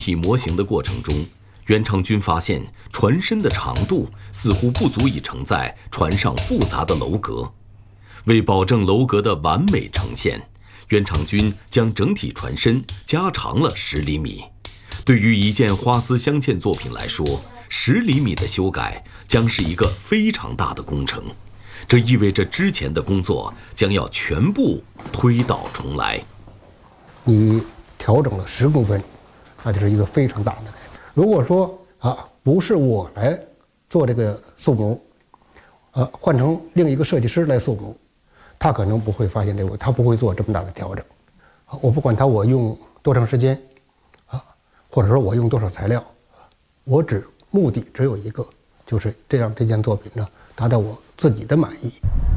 体模型的过程中，袁长军发现船身的长度似乎不足以承载船上复杂的楼阁。为保证楼阁的完美呈现，袁长军将整体船身加长了10厘米。对于一件花丝镶嵌作品来说，10厘米的修改将是一个非常大的工程，这意味着之前的工作将要全部推倒重来。 你调整了10公分，那就是一个非常大的改变。如果说不是我来做这个塑模，换成另一个设计师来塑模，他可能不会发现这个，他不会做这么大的调整。我不管我用多长时间，或者说我用多少材料，我目的只有一个，就是这件作品呢达到我自己的满意。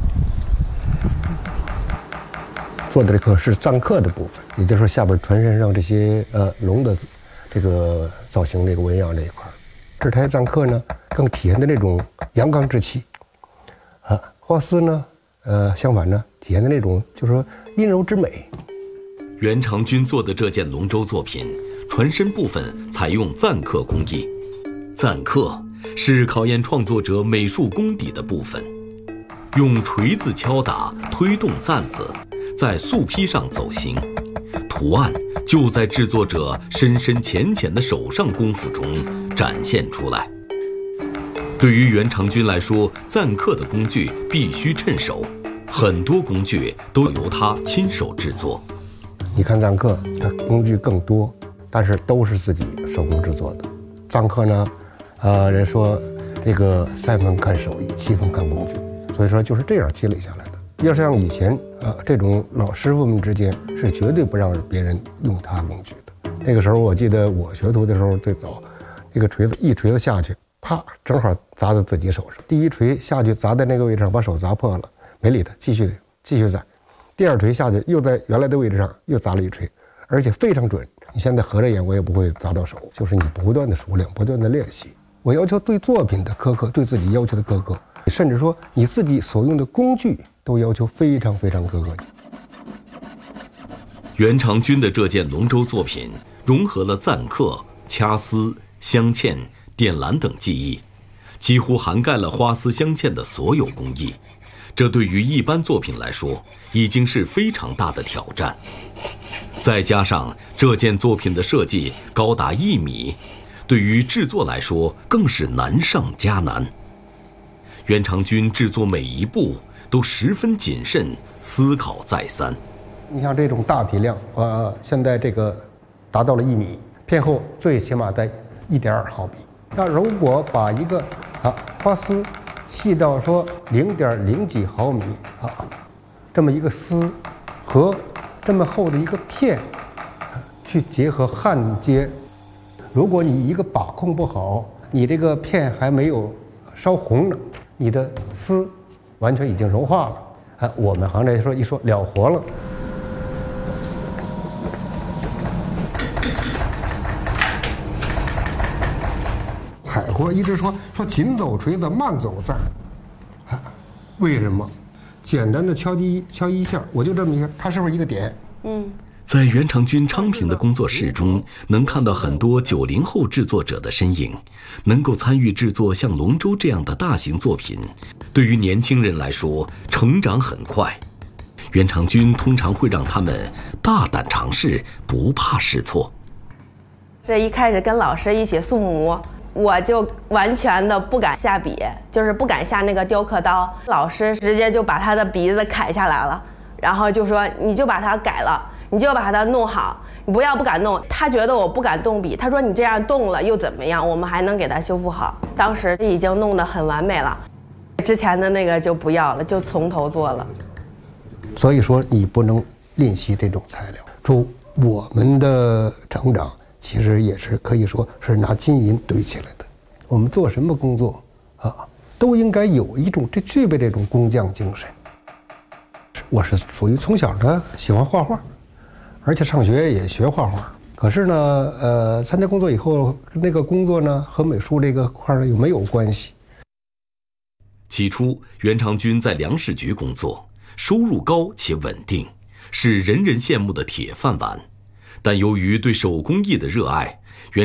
做的这个是錾刻的部分，也就是说下边船身上这些龙的这个造型，这个纹样这一块，这台錾刻呢更体现的那种阳刚之气，花丝呢相反呢体现的那种就是说阴柔之美。 袁长军做的这件龙舟作品，船身部分采用錾刻工艺。錾刻是考验创作者美术功底的部分，用锤子敲打推动錾子在素坯上走形，图案就在制作者深深浅浅的手上功夫中展现出来。对于袁长军来说，錾刻的工具必须趁手，很多工具都由他亲手制作。 你看錾刻，它工具更多，但是都是自己手工制作的。錾刻呢，人说这个3分看手艺，7分看工具，所以说就是这样积累下来的。要像以前这种老师傅们之间是绝对不让别人用他工具的。那个时候我记得我学徒的时候，最早这个一锤子下去，啪，正好砸在自己手上。第一锤下去砸在那个位置上，把手砸破了，没理他，继续攒。第2锤下去又在原来的位置上又砸了一锤，而且非常准。你现在合着眼我也不会砸到手，就是你不断的熟练，不断的练习。我要求对作品的苛刻，对自己要求的苛刻，甚至说你自己所用的工具都要求非常非常苛刻。 袁长军的这件龙舟作品融合了錾刻、掐丝、镶嵌、点蓝等技艺，几乎涵盖了花丝镶嵌的所有工艺。这对于一般作品来说已经是非常大的挑战，再加上这件作品的设计高达1米，对于制作来说更是难上加难。袁长军制作每一步都十分谨慎，思考再三。 你像这种大体量，现在这个达到了1米，片厚最起码在1.2毫米。那如果把一个花丝细到说0.0几毫米这么一个丝和这么厚的一个片去结合焊接，如果你一个把控不好，你这个片还没有烧红呢，你的丝完全已经融化了，我们行内一说了活了。采活一直说紧走锤子，慢走锃，为什么？简单的敲一下，我就这么一下，它是不是一个点？ 在袁长军昌平的工作室中，能看到很多90后制作者的身影。能够参与制作像龙舟这样的大型作品，对于年轻人来说成长很快。袁长军通常会让他们大胆尝试，不怕试错。 这一开始跟老师一起塑模，我就完全的不敢下笔，就是不敢下那个雕刻刀。老师直接就把他的鼻子砍下来了，然后就说你就把它改了，你就把它弄好，你不敢弄。他觉得我不敢动笔，他说你这样动了又怎么样，我们还能给它修复好。当时已经弄得很完美了，之前的那个就不要了，就从头做了。 所以说你不能吝惜这种材料。说我们的成长其实也是可以说是拿金银堆起来的。我们做什么工作都应该有一种具备这种工匠精神。我是属于从小呢喜欢画画，而且上学也学画画。可是呢，参加工作以后，那个工作呢和美术这个块儿有没有关系？ 起初，袁长军在粮食局工作，收入高且稳定，是人人羡慕的铁饭碗。但由于对手工艺的热爱，